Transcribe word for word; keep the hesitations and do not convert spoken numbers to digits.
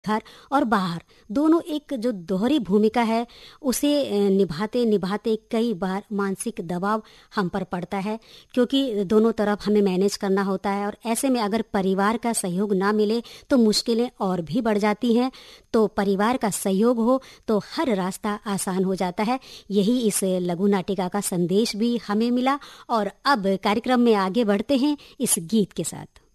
घर और बाहर दोनों एक जो दोहरी भूमिका है उसे निभाते निभाते कई बार मानसिक दबाव हम पर पड़ता है, क्योंकि दोनों तरफ हमें मैनेज करना होता है। और ऐसे में अगर परिवार का सहयोग ना मिले तो मुश्किलें और भी बढ़ जाती हैं। तो परिवार का सहयोग हो तो हर रास्ता आसान हो जाता है। यही इस लघु नाटिका का संदेश भी हमें मिला। और अब कार्यक्रम में आगे बढ़ते हैं इस गीत के साथ।